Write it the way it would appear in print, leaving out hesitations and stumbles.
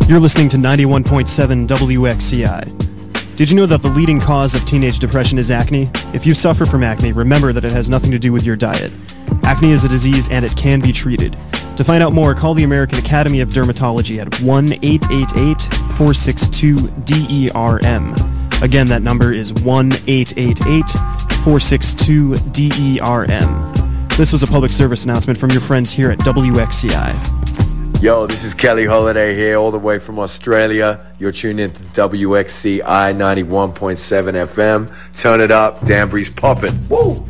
You're listening to 91.7 WXCI. Did you know that the leading cause of teenage depression is acne? If you suffer from acne, remember that it has nothing to do with your diet. Acne is a disease and it can be treated. To find out more, call the American Academy of Dermatology at 1-888-462-DERM. Again, that number is 1-888-462-DERM. This was a public service announcement from your friends here at WXCI. Yo, this is Kelly Holiday here, all the way from Australia. You're tuned in to WXCI 91.7 FM. Turn it up, Danbury's poppin'. Woo!